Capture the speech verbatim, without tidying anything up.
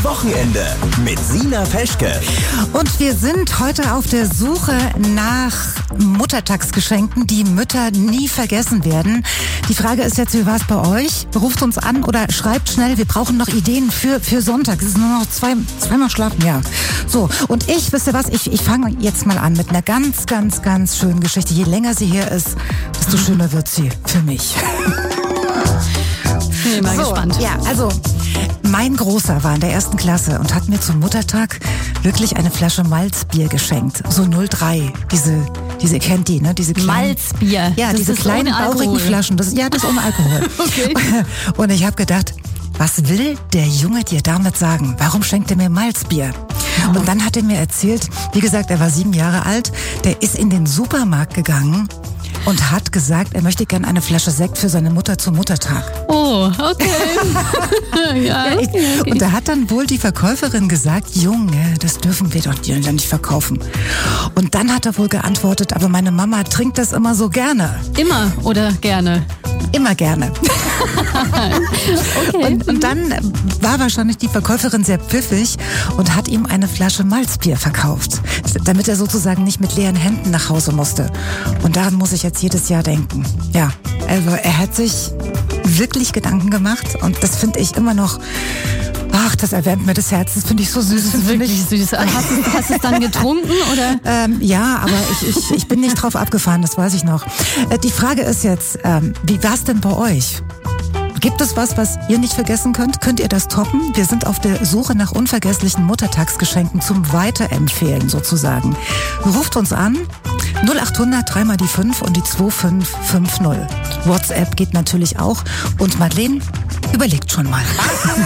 Wochenende mit Sina Peschke. Und wir sind heute auf der Suche nach Muttertagsgeschenken, die Mütter nie vergessen werden. Die Frage ist jetzt, wie war es bei euch? Ruft uns an oder schreibt schnell, wir brauchen noch Ideen für, für Sonntag. Es ist nur noch zwei, zweimal schlafen, ja. So, und ich, wisst ihr was, ich, ich fange jetzt mal an mit einer ganz, ganz, ganz schönen Geschichte. Je länger sie her ist, desto schöner wird sie für mich. Ich bin mal so, gespannt. Ja, also mein Großer war in der ersten Klasse und hat mir zum Muttertag wirklich eine Flasche Malzbier geschenkt. So null drei, diese, diese, ihr kennt die, ne? Diese kleinen, Malzbier. Ja, Das diese ist kleinen, ohne baurigen Alkohol. Flaschen. Das, ja, das ist ohne Alkohol. Okay. Und ich habe gedacht, was will der Junge dir damit sagen? Warum schenkt er mir Malzbier? Und dann hat er mir erzählt, wie gesagt, er war sieben Jahre alt, der ist in den Supermarkt gegangen und hat gesagt, er möchte gerne eine Flasche Sekt für seine Mutter zum Muttertag. Oh, okay. ja, okay, okay. Und da hat dann wohl die Verkäuferin gesagt, Junge, das dürfen wir doch dir nicht verkaufen. Und dann hat er wohl geantwortet, aber meine Mama trinkt das immer so gerne. Immer oder gerne? Immer gerne. Okay. Und, und dann war wahrscheinlich die Verkäuferin sehr pfiffig und hat ihm eine Flasche Malzbier verkauft, damit er sozusagen nicht mit leeren Händen nach Hause musste. Und daran muss ich jetzt jedes Jahr denken. Ja, also er hat sich wirklich Gedanken gemacht und das finde ich immer noch, ach, das erwärmt mir das Herz, das finde ich so süß. Das ist wirklich süß. Hast du, hast du es dann getrunken oder? Ähm, ja, aber ich, ich, ich bin nicht drauf abgefahren, das weiß ich noch. Äh, die Frage ist jetzt, ähm, wie war es denn bei euch? Gibt es was, was ihr nicht vergessen könnt? Könnt ihr das toppen? Wir sind auf der Suche nach unvergesslichen Muttertagsgeschenken zum Weiterempfehlen sozusagen. Ruft uns an, null acht hundert, dreimal die fünf und die zwei fünf fünf null. WhatsApp geht natürlich auch. Und Madeleine, überlegt schon mal.